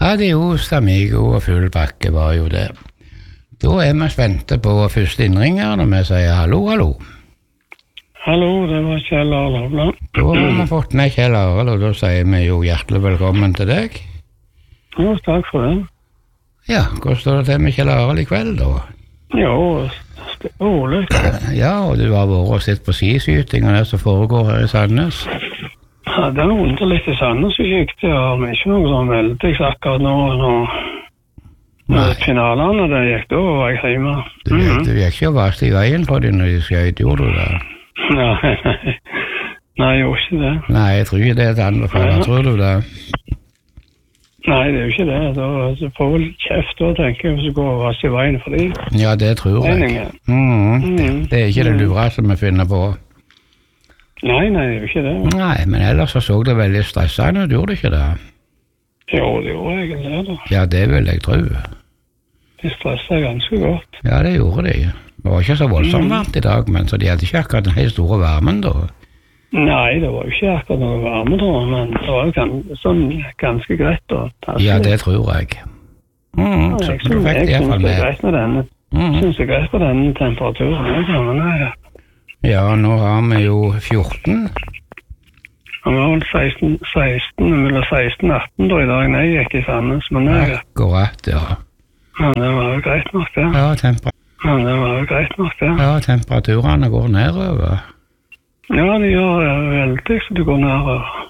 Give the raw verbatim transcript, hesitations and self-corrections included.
Adios, amigo og full bakke var jo det. Da er vi spente på første innringer når vi sier hallo, hallo. Hallo, det var Kjell Arle. Da har vi fått ned Kjell Arle, og da sier vi jo hjertelig velkommen til deg. Jo, takk for det. Ja, hvordan står det til med Kjell Arle i kveld da? Jo, rolig. Ja, og du har vært og sett på skiskyting og det som foregår her i Sandnes. Ja, det er underlig i Sandnes vi gikk til, og vi ikke noe sånn veldig akkurat nå, nå. Nei. Finalene, det gikk da, var jeg hjemme. Du gikk, mm-hmm. du gikk ikke vast i veien for dem når de skjøt, gjorde du det? Nei, nei, nei, jeg gjorde ikke det. Nei, jeg tror ikke det er et anbefaler, ja. Tror du det? Nei, det er jo ikke det. Da du får vel kjeft da, tenker jeg, hvis du går vast i veien for dem. Ja, det tror jeg. Mm. Mm. Det er ikke det lureste vi finner på. Nei, nei, det er jo ikke det. Nei, men ellers så så det veldig stressende, du gjorde ikke det? Jo, det gjorde jeg det da. Ja, det vil jeg tro. De stresset ganske godt. Ja, det gjorde de. Det var ikke så voldsomt varmt i dag, men så de hadde ikke akkurat den helt store varmen da. Nei, det var jo ikke akkurat noe varme da, men det var jo gans, sånn ganske greit da. Ja, det tror jeg. Mm, ja, så jeg du fikk det i hvert fall med. Jeg synes det er greit med denne, mm. synes det er greit på denne temperaturen. Jeg kan, ja. Ja, nå har vi jo fjorten. Ja, vi har vel seksten, seksten, mellom seksten og atten da i dag, når jeg gikk i Sandnes, men jeg... Akkurat, ja. Ja, det var jo greit nok det. Ja, temper... ja, det var jo greit nok det. Ja, temperaturene går nedover. Ja, de gjør det veldig, så det går nedover.